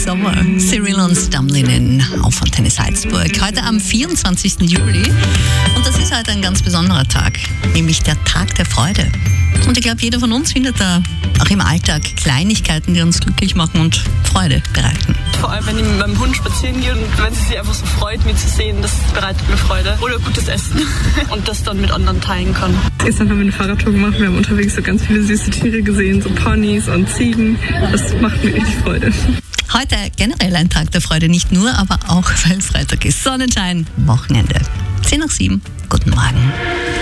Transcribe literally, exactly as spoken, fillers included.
Sommer. Cyril und Stumblin' auf Antenne Salzburg. Heute am vierundzwanzigsten Juli. Und das ist heute ein ganz besonderer Tag, nämlich der Tag der Freude. Und ich glaube, jeder von uns findet da auch im Alltag Kleinigkeiten, die uns glücklich machen und Freude bereiten. Vor allem, wenn ich mit meinem Hund spazieren gehe und wenn sie sich einfach so freut, mich zu sehen, das bereitet mir Freude. Oder gutes Essen und das dann mit anderen teilen kann. Gestern haben wir eine Fahrradtour gemacht, wir haben unterwegs so ganz viele süße Tiere gesehen, so Ponys und Ziegen. Das macht mir richtig Freude. Heute generell ein Tag der Freude, nicht nur, aber auch, weil Freitag ist. Sonnenschein, Wochenende. zehn nach sieben, guten Morgen.